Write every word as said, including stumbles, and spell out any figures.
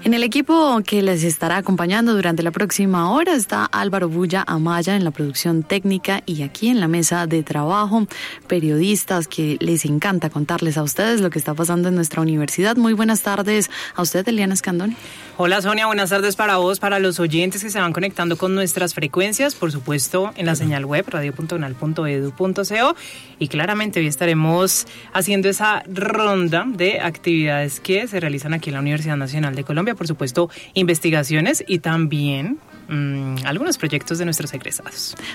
En el equipo que les estará acompañando durante la próxima hora está Álvaro Bulla Amaya en la producción técnica y aquí en la mesa de trabajo, periodistas que les encanta contarles a ustedes lo que está pasando en nuestra universidad. Muy buenas tardes a usted, Eliana Escandón. Hola Sonia, buenas tardes para vos, para los oyentes que se van conectando con nuestras frecuencias, por supuesto en la señal web radio punto unal punto edu punto co, y claramente hoy estaremos haciendo esa ronda de actividades que se realizan aquí en la Universidad Nacional de Colombia, por supuesto investigaciones y también mmm, algunos proyectos de nuestros egresados.